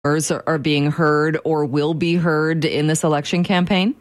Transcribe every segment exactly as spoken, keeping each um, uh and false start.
are, are being heard or will be heard in this election campaign?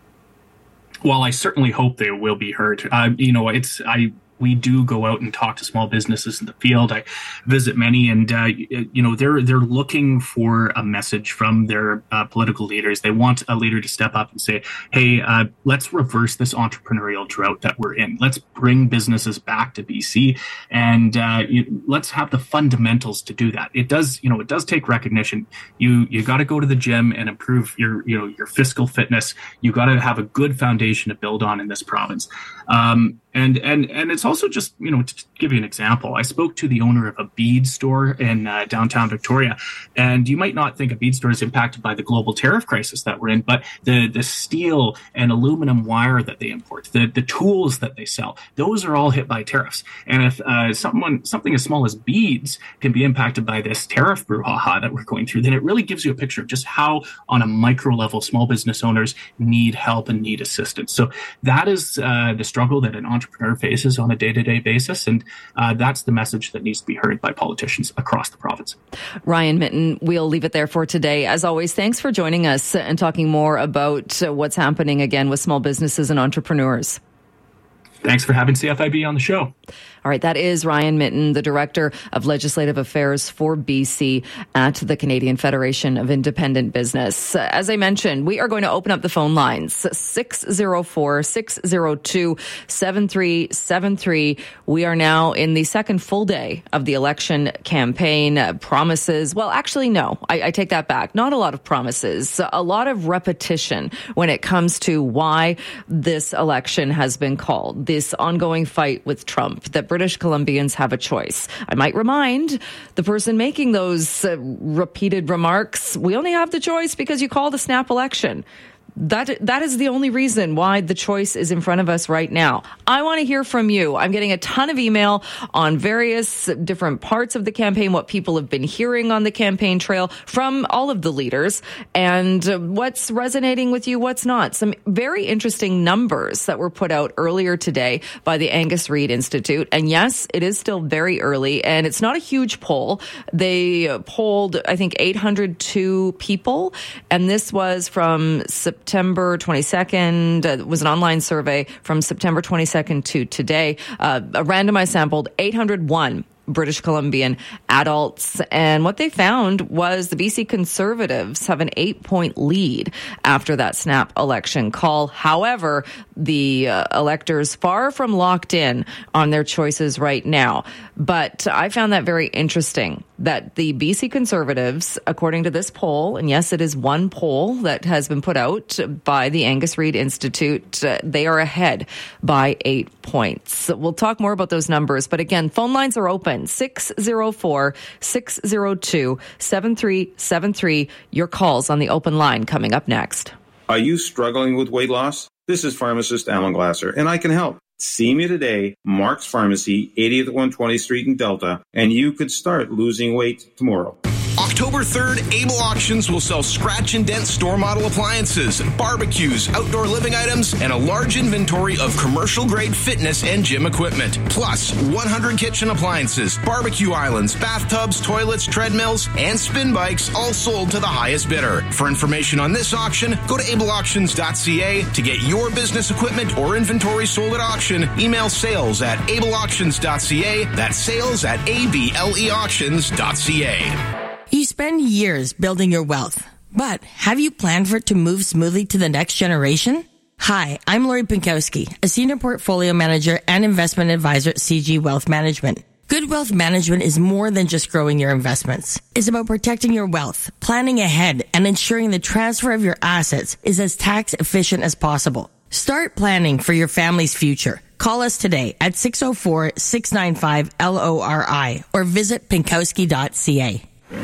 Well, I certainly hope they will be heard. Uh, you know, it's I. We do go out and talk to small businesses in the field. I visit many, and uh, you know they're they're looking for a message from their uh, political leaders. They want a leader to step up and say, "Hey, uh, let's reverse this entrepreneurial drought that we're in. Let's bring businesses back to B C, and uh, you, let's have the fundamentals to do that." It does, you know, it does take recognition. You you got to go to the gym and improve your you know your fiscal fitness. You got to have a good foundation to build on in this province. Um, And and and it's also just, you know, to give you an example, I spoke to the owner of a bead store in uh, downtown Victoria, and you might not think a bead store is impacted by the global tariff crisis that we're in, but the the steel and aluminum wire that they import, the the tools that they sell, those are all hit by tariffs. And if uh, someone something as small as beads can be impacted by this tariff brouhaha that we're going through, then it really gives you a picture of just how, on a micro level, small business owners need help and need assistance. So that is uh, the struggle that an entrepreneur entrepreneur faces on a day-to-day basis, and uh, that's the message that needs to be heard by politicians across the province. Ryan Mitten, we'll leave it there for today. As always, thanks for joining us and talking more about what's happening again with small businesses and entrepreneurs. Thanks for having C F I B on the show. All right, that is Ryan Mitten, the Director of Legislative Affairs for B C at the Canadian Federation of Independent Business. As I mentioned, we are going to open up the phone lines, six oh four, six oh two, seven three seven three. We are now in the second full day of the election campaign. Uh, promises, well, actually, no, I, I take that back. Not a lot of promises, a lot of repetition when it comes to why this election has been called, this ongoing fight with Trump, that British Columbians have a choice. I might remind the person making those uh, repeated remarks, we only have the choice because you called a snap election. That that is the only reason why the choice is in front of us right now. I want to hear from you. I'm getting a ton of email on various different parts of the campaign, what people have been hearing on the campaign trail from all of the leaders, and what's resonating with you, what's not. Some very interesting numbers that were put out earlier today by the Angus Reid Institute. And yes, it is still very early, and it's not a huge poll. They polled, I think, eight hundred two people, and this was from September September twenty-second. Uh, it was an online survey from September twenty-second to today. Uh, a randomized sampled eight hundred one British Columbian adults. And what they found was the B C Conservatives have an eight-point lead after that snap election call. However, the uh, electors far from locked in on their choices right now. But I found that very interesting that the B C Conservatives, according to this poll, and yes, it is one poll that has been put out by the Angus Reid Institute, uh, they are ahead by eight points. We'll talk more about those numbers. But again, phone lines are open. six oh four, six oh two, seven three seven three. Your calls on the open line coming up next. Are you struggling with weight loss? This is pharmacist Alan Glasser, and I can help. See me today, Mark's Pharmacy, eightieth one hundred twentieth Street in Delta, and you could start losing weight tomorrow. October third, Able Auctions will sell scratch and dent store model appliances, barbecues, outdoor living items, and a large inventory of commercial grade fitness and gym equipment. Plus, one hundred kitchen appliances, barbecue islands, bathtubs, toilets, treadmills, and spin bikes, all sold to the highest bidder. For information on this auction, go to able auctions dot c a. To get your business equipment or inventory sold at auction, email sales at able auctions dot c a. That's sales at able auctions dot c a. You spend years building your wealth, but have you planned for it to move smoothly to the next generation? Hi, I'm Lori Pinkowski, a senior portfolio manager and investment advisor at C G Wealth Management. Good wealth management is more than just growing your investments. It's about protecting your wealth, planning ahead, and ensuring the transfer of your assets is as tax efficient as possible. Start planning for your family's future. Call us today at six oh four, six nine five, L O R I or visit pinkowski dot c a.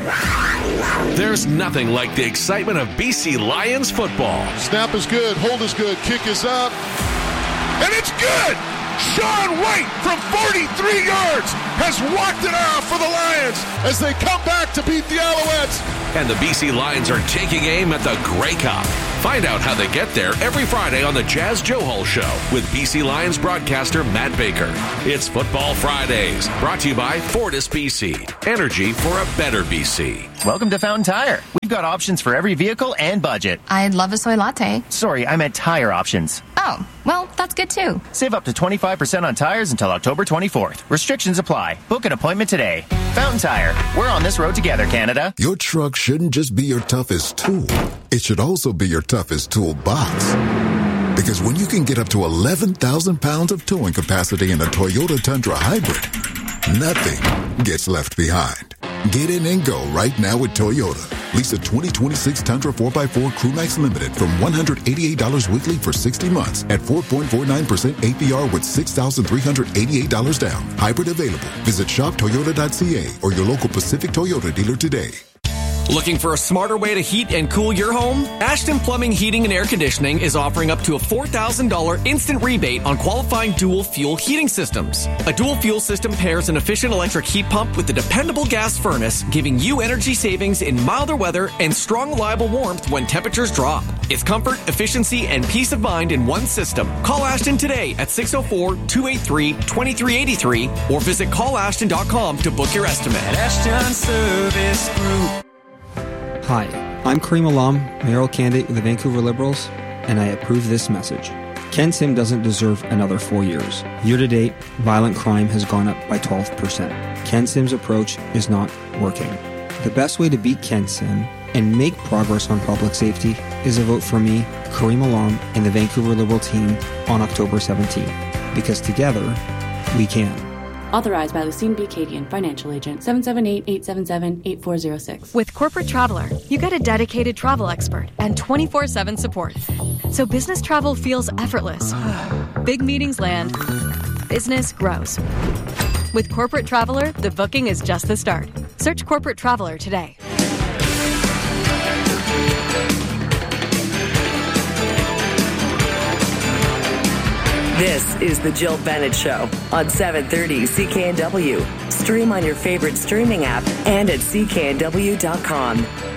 There's nothing like the excitement of B C Lions football. Snap is good, hold is good, kick is up, and it's good! Sean White from forty-three yards has walked it off for the Lions as they come back to beat the Alouettes. And the B C Lions are taking aim at the Grey Cup. Find out how they get there every Friday on the Jazz Joe Hall Show with B C Lions broadcaster Matt Baker. It's Football Fridays, brought to you by Fortis B C. Energy for a better B C. Welcome to Fountain Tire. We've got options for every vehicle and budget. I'd love a soy latte. Sorry, I meant tire options. Oh, well, that's good too. Save up to twenty-five percent on tires until October twenty-fourth. Restrictions apply. Book an appointment today. Fountain Tire. We're on this road together, Canada. Your truck shouldn't just be your toughest tool. It should also be your toughest toolbox. Because when you can get up to eleven thousand pounds of towing capacity in a Toyota Tundra Hybrid, nothing gets left behind. Get in and go right now with Toyota. Lease a twenty twenty-six Tundra four by four Crew Nights Limited from one hundred eighty-eight dollars weekly for sixty months at four point four nine percent A P R with six thousand three hundred eighty-eight dollars down. Hybrid available. Visit shop toyota dot c a or your local Pacific Toyota dealer today. Looking for a smarter way to heat and cool your home? Ashton Plumbing, Heating and Air Conditioning is offering up to a four thousand dollars instant rebate on qualifying dual fuel heating systems. A dual fuel system pairs an efficient electric heat pump with a dependable gas furnace, giving you energy savings in milder weather and strong, reliable warmth when temperatures drop. It's comfort, efficiency, and peace of mind in one system. Call Ashton today at six oh four, two eight three, two three eight three or visit call ashton dot com to book your estimate. Ashton Service Group. Hi, I'm Kareem Alam, mayoral candidate with the Vancouver Liberals, and I approve this message. Ken Sim doesn't deserve another four years. Year-to-date, violent crime has gone up by twelve percent. Ken Sim's approach is not working. The best way to beat Ken Sim and make progress on public safety is a vote for me, Kareem Alam, and the Vancouver Liberal team on October seventeenth. Because together, we can. Authorized by Lucine B. Cadian, Financial Agent, seven seven eight, eight seven seven, eight four zero six. With Corporate Traveler, you get a dedicated travel expert and twenty-four seven support. So business travel feels effortless. Big meetings land. Business grows. With Corporate Traveler, the booking is just the start. Search Corporate Traveler today. This is the Jill Bennett Show on seven thirty C K N W. Stream on your favorite streaming app and at c k n w dot com.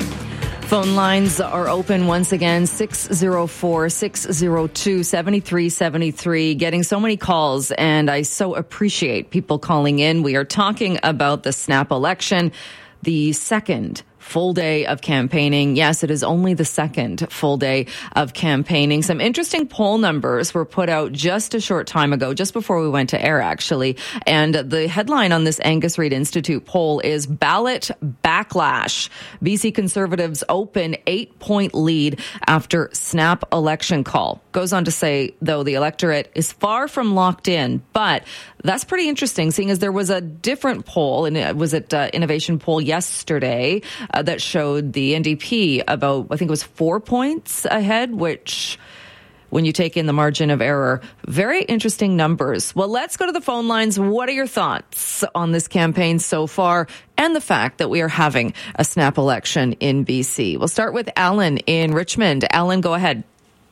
Phone lines are open once again, six oh four, six oh two, seven three seven three. Getting so many calls, and I so appreciate people calling in. We are talking about the snap election, the second full day of campaigning. Yes, it is only the second full day of campaigning. Some interesting poll numbers were put out just a short time ago, just before we went to air, actually. And the headline on this Angus Reid Institute poll is Ballot Backlash. B C Conservatives open eight-point lead after snap election call. Goes on to say, though, the electorate is far from locked in, but that's pretty interesting, seeing as there was a different poll, and it was at uh, Innovation Poll yesterday, uh, that showed the N D P about, I think it was four points ahead, which, when you take in the margin of error, very interesting numbers. Well, let's go to the phone lines. What are your thoughts on this campaign so far and the fact that we are having a snap election in B C? We'll start with Alan in Richmond. Alan, go ahead.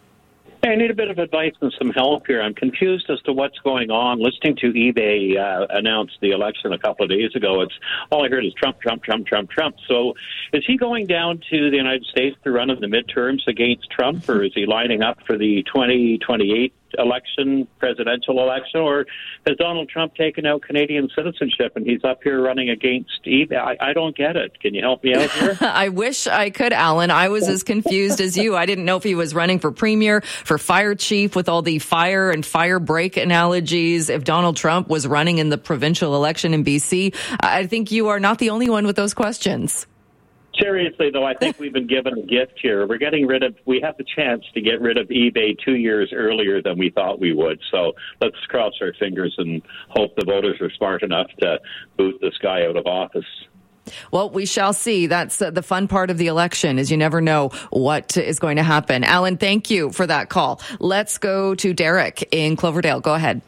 I need a bit of advice and some help here. I'm confused as to what's going on. Listening to eBay uh, announce the election a couple of days ago, it's all I heard is Trump, Trump, Trump, Trump, Trump. So is he going down to the United States to run in the midterms against Trump, or is he lining up for the twenty twenty-eight election, presidential election, or has Donald Trump taken out Canadian citizenship and he's up here running against eBay? I, I don't get it. Can you help me out here? I wish I could, Alan. I was as confused as you. I didn't know if he was running for premier, for fire chief, with all the fire and fire break analogies, if Donald Trump was running in the provincial election in B C. I think you are not the only one with those questions. Seriously, though, I think we've been given a gift here. We're getting rid of, we have the chance to get rid of eBay two years earlier than we thought we would. So let's cross our fingers and hope the voters are smart enough to boot this guy out of office. Well, we shall see. That's uh, the fun part of the election, is you never know what is going to happen. Alan, thank you for that call. Let's go to Derek in Cloverdale. Go ahead.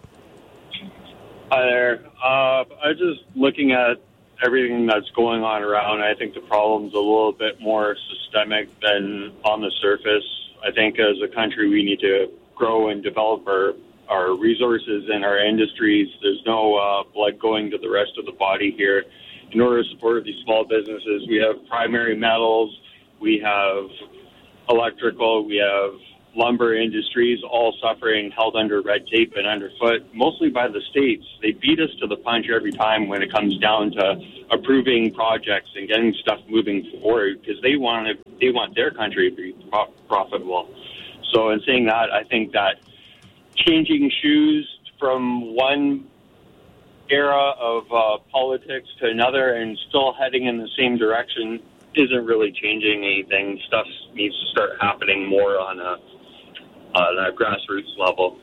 Hi there. Uh, I was just looking at everything that's going on around. I think the problem's a little bit more systemic than on the surface. I think as a country we need to grow and develop our, our resources and our industries. There's no uh, blood going to the rest of the body here. In order to support these small businesses, we have primary metals, we have electrical, we have lumber industries all suffering, held under red tape and underfoot, mostly by the states. They beat us to the punch every time when it comes down to approving projects and getting stuff moving forward, because they want to, they want their country to be pro- profitable. So in saying that, I think that changing shoes from one era of uh, politics to another and still heading in the same direction isn't really changing anything. Stuff needs to start happening more on a on a grassroots level.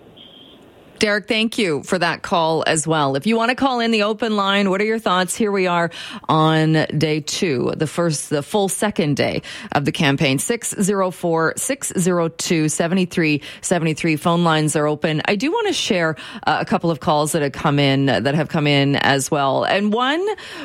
Derek, thank you for that call as well. If you want to call in the open line, what are your thoughts? Here we are on day two, the first, the full second day of the campaign. six oh four, six oh two, seven three seven three. Phone lines are open. I do want to share uh, a couple of calls that have come in, that have come in as well. And one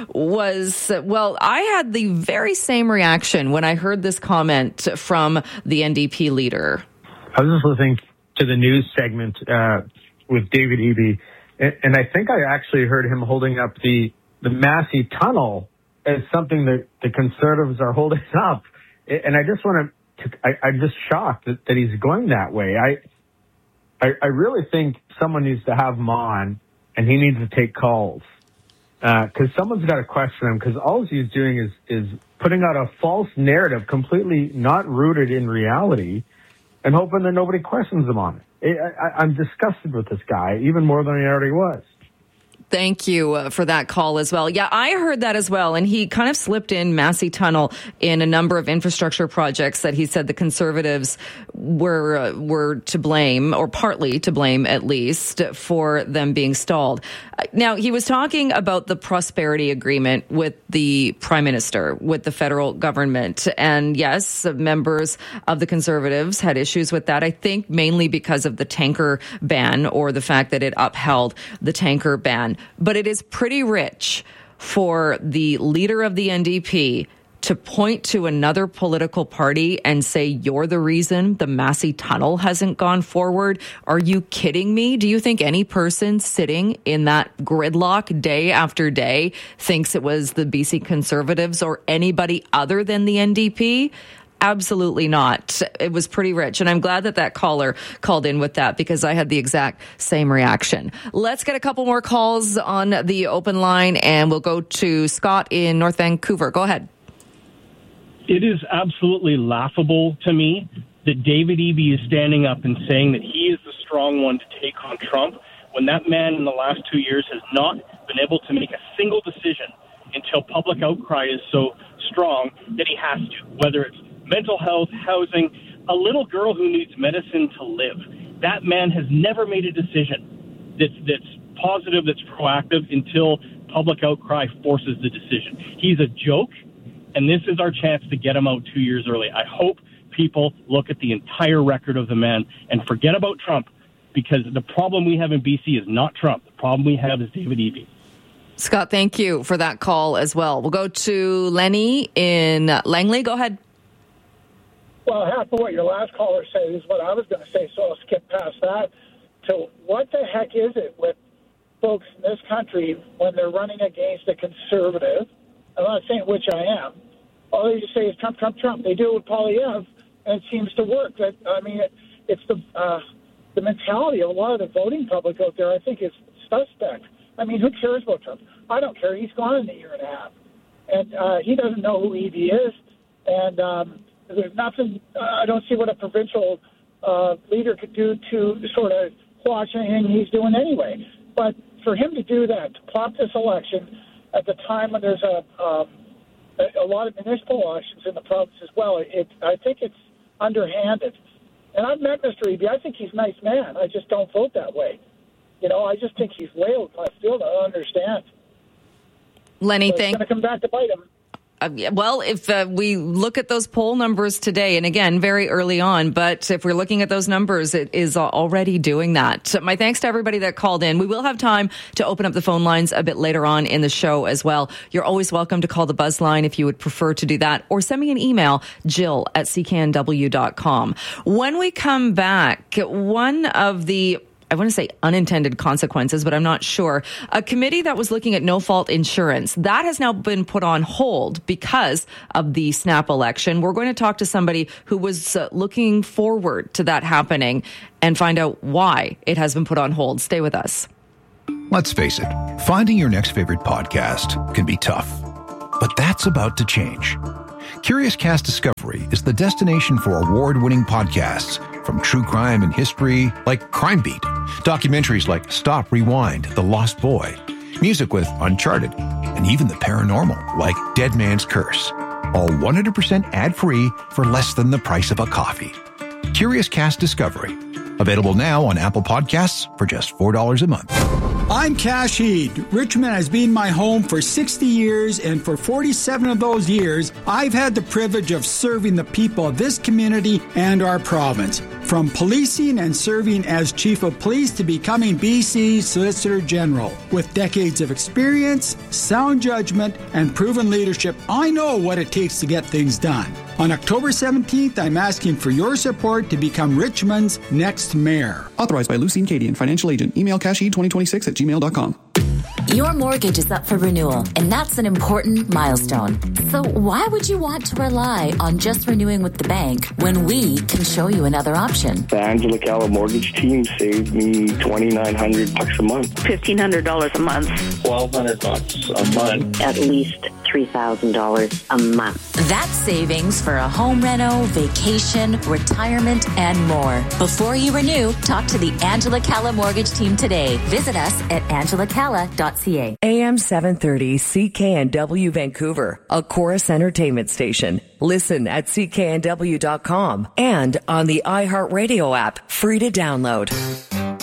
was, well, I had the very same reaction when I heard this comment from the N D P leader. I was just listening to the news segment, uh, with David Eby, and, and I think I actually heard him holding up the, the Massey Tunnel as something that the Conservatives are holding up. And I just want to, I, I'm just shocked that, that he's going that way. I, I, I really think someone needs to have him on, and he needs to take calls. Uh, cause someone's got to question him, cause all he's doing is, is putting out a false narrative, completely not rooted in reality, and hoping that nobody questions him on it. I, I'm disgusted with this guy, even more than he already was. Thank you for that call as well. Yeah, I heard that as well. And he kind of slipped in Massey Tunnel in a number of infrastructure projects that he said the Conservatives were uh, were to blame, or partly to blame at least, for them being stalled. Now, he was talking about the prosperity agreement with the Prime Minister, with the federal government. And yes, members of the Conservatives had issues with that, I think mainly because of the tanker ban, or the fact that it upheld the tanker ban. But it is pretty rich for the leader of the N D P to point to another political party and say, you're the reason the Massey Tunnel hasn't gone forward. Are you kidding me? Do you think any person sitting in that gridlock day after day thinks it was the B C Conservatives or anybody other than the N D P? Absolutely not. It was pretty rich. And I'm glad that that caller called in with that, because I had the exact same reaction. Let's get a couple more calls on the open line, and we'll go to Scott in North Vancouver. Go ahead. It is absolutely laughable to me that David Eby is standing up and saying that he is the strong one to take on Trump, when that man in the last two years has not been able to make a single decision until public outcry is so strong that he has to, whether it's mental health, housing, a little girl who needs medicine to live. That man has never made a decision that's, that's positive, that's proactive, until public outcry forces the decision. He's a joke, and this is our chance to get him out two years early. I hope people look at the entire record of the man and forget about Trump, because the problem we have in B C is not Trump. The problem we have is David Eby. Scott, thank you for that call as well. We'll go to Lenny in Langley. Go ahead. Well, half of what your last caller said is what I was going to say, so I'll skip past that. So what the heck is it with folks in this country when they're running against a conservative? I'm not saying which I am. All they just say is Trump, Trump, Trump. They do it with Poilievre, and it seems to work. That I mean, it, it's the uh, the mentality of a lot of the voting public out there, I think, is suspect. I mean, who cares about Trump? I don't care. He's gone in a year and a half. And uh, he doesn't know who Eby is. And um, there's nothing, uh, I don't see what a provincial uh, leader could do to sort of watch anything he's doing anyway. But for him to do that, to plop this election at the time when there's a, um, a, a lot of municipal elections in the province as well, it, I think it's underhanded. And I've met Mister Eby. I think he's a nice man. I just don't vote that way. You know, I just think he's way out left field. I don't understand. Lenny, so thank It's going to come back to bite him. Uh, well, if uh, we look at those poll numbers today, and again, very early on, but if we're looking at those numbers, it is already doing that. My thanks to everybody that called in. We will have time to open up the phone lines a bit later on in the show as well. You're always welcome to call the Buzz line if you would prefer to do that, or send me an email, Jill at C K N W dot com. When we come back, one of the I want to say unintended consequences, but I'm not sure. A committee that was looking at no-fault insurance, that has now been put on hold because of the snap election. We're going to talk to somebody who was uh, looking forward to that happening and find out why it has been put on hold. Stay with us. Let's face it, finding your next favorite podcast can be tough, but that's about to change. Curious Cast Discovery is the destination for award-winning podcasts from true crime and history like Crime Beat, documentaries like Stop, Rewind, The Lost Boy, music with Uncharted, and even the paranormal like Dead Man's Curse. All one hundred percent ad-free for less than the price of a coffee. Curious Cast Discovery. Available now on Apple Podcasts for just four dollars a month. I'm Cash Heed. Richmond has been my home for sixty years, and for forty-seven of those years, I've had the privilege of serving the people of this community and our province. From policing and serving as Chief of Police to becoming B C's Solicitor General. With decades of experience, sound judgment, and proven leadership, I know what it takes to get things done. On October seventeenth, I'm asking for your support to become Richmond's next mayor. Authorized by Lucien Cadian, financial agent. Email casheed twenty twenty-six at gmail dot com. Your mortgage is up for renewal, and that's an important milestone. So why would you want to rely on just renewing with the bank when we can show you another option? The Angela Calla mortgage team saved me twenty-nine hundred bucks a month. fifteen hundred dollars a month. twelve hundred bucks a month. At least three thousand dollars a month. That's savings for a home reno, vacation, retirement, and more. Before you renew, talk to the Angela Calla mortgage team today. Visit us at angela calla dot c a. A M seven thirty C K N W Vancouver, a Chorus Entertainment station. Listen at c k n w dot com and on the iHeartRadio app, free to download.